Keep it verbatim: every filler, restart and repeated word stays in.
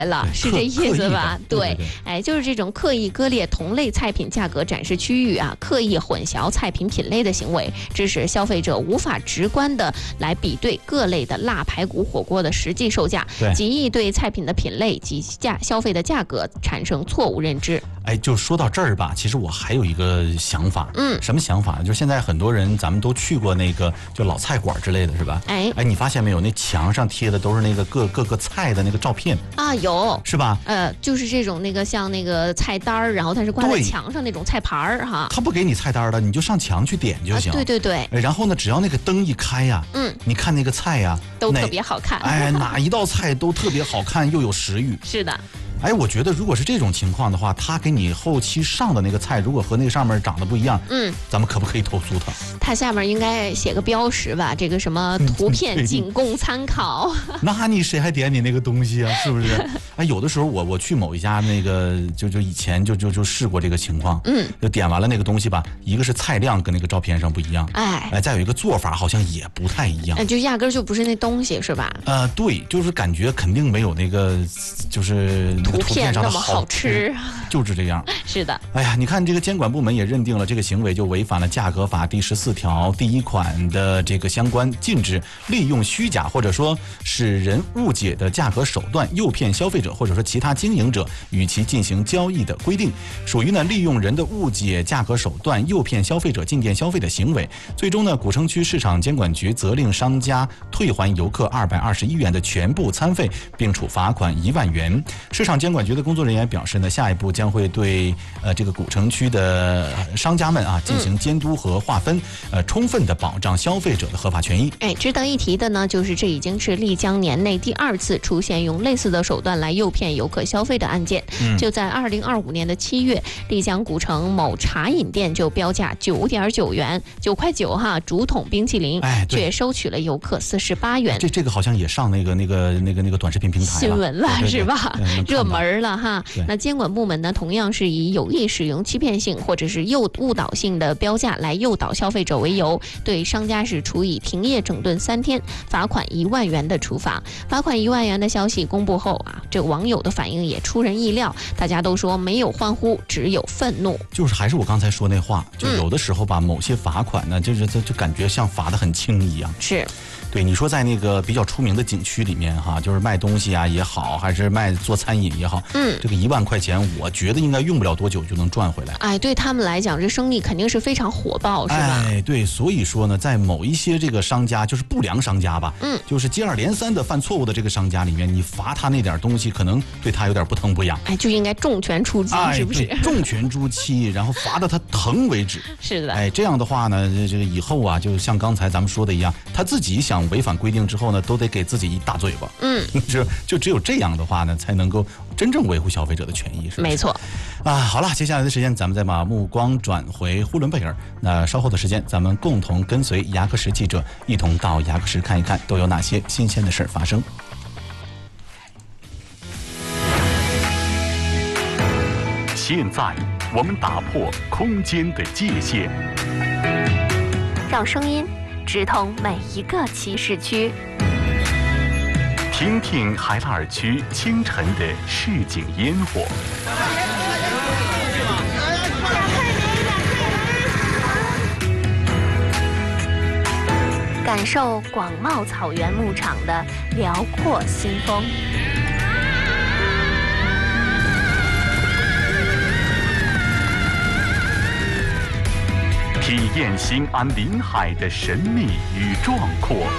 了，是这意思吧？对，哎，就是这种刻意割裂同类菜品价格展示区域啊，刻意混淆菜品品类的行为，致使消费者无法直观的来比对各类的腊排骨火锅的实际售价，极易对菜品的品类及价消费的价格产生错误认知。 哎，就说到这儿吧，其实我还有一个想法，嗯，什么想法呢？就是现在很多人咱们都去过那个就老菜馆之类的，是吧？哎哎，你发现没有？那墙上贴的都是那个各各个菜的那个照片啊，有是吧？ 呃，就是这种那个像那个菜单儿，然后它是挂在墙上那种菜盘儿哈。 他不给你菜单的，你就上墙去点就行。 啊、对对对。 然后呢，只要那个灯一开呀，嗯，你看那个菜呀， 都特别好看。 哎，哪一道菜都特别好看，又有食欲。 是的。 哎，我觉得如果是这种情况的话，他给你后期上的那个菜，如果和那个上面长得不一样，嗯，咱们可不可以投诉他？ 他下面应该写个标识吧，这个什么图片仅供参考。 那你谁还点你那个东西啊？是不是？哎，有的时候我我去某一家那个就就以前就就就试过这个情况，嗯，就点完了那个东西吧，一个是菜量跟那个照片上不一样，哎哎，再有一个做法好像也不太一样， 哎，就压根就不是那东西是吧？ 呃，对，就是感觉肯定没有那个就是图片那么好吃， 就是这样。 是的。 哎呀，你看这个监管部门也认定了这个行为就违反了价格法第十四条第一款的这个相关禁止利用虚假或者说使人误解的价格手段诱骗消费者或者说其他经营者与其进行交易的规定，属于呢利用人的误解价格手段诱骗消费者进店消费的行为。最终呢，古城区市场监管局责令商家退还游客二百二十一元的全部餐费，并处罚款一万元。市场监管局的工作人员表示呢，下一步将会对呃这个古城区的商家们啊进行监督和划分，呃充分的保障消费者的合法权益。 哎，值得一提的呢，就是这已经是丽江年内第二次出现用类似的手段来诱骗游客消费的案件。嗯、就在二零二五年的七月，丽江古城某茶饮店就标价九点九元，九块九哈，竹筒冰淇淋，哎，却收取了游客四十八元。 这这个好像也上那个那个那个那个短视频平台了， 新闻了，对对对，是吧？热门了哈。那监管部门呢，同样是以有意使用欺骗性或者是诱误导性的标价来诱导消费者为由，对商家是处以停业整顿三天、罚款一万元的处罚。罚款一万元的消息公布后啊，这网友的反应也出人意料，大家都说没有欢呼，只有愤怒。 就是还是我刚才说那话，就有的时候吧，嗯、某些罚款呢，就是就就感觉像罚得很轻一样。 是。 对，你说在那个比较出名的景区里面哈，就是卖东西啊也好，还是卖做餐饮也好，嗯，这个一万块钱，我觉得应该用不了多久就能赚回来。 哎，对他们来讲，这生意肯定是非常火爆，是吧？ 哎，对，所以说呢，在某一些这个商家，就是不良商家吧，嗯，就是接二连三的犯错误的这个商家里面，你罚他那点东西，可能对他有点不疼不痒。 哎，就应该重拳出击， 哎、 是不是？ 重拳出击，然后罚到他疼为止。 是的。 哎，这样的话呢，这个以后啊，就像刚才咱们说的一样，他自己想违反规定之后。后呢，都得给自己一大嘴巴。嗯，就就只有这样的话呢，才能够真正维护消费者的权益，是吧？ 没错。 啊，好了，接下来的时间，咱们再把目光转回呼伦贝尔。那稍后的时间，咱们共同跟随雅克什记者一同到雅克什看一看，都有哪些新鲜的事儿发生。 现在，我们打破空间的界限， 让声音直通每一个骑士区， 听听海拉尔区清晨的市井烟火， 感受广袤草原牧场的辽阔新风， 体验兴安临海的神秘与壮阔。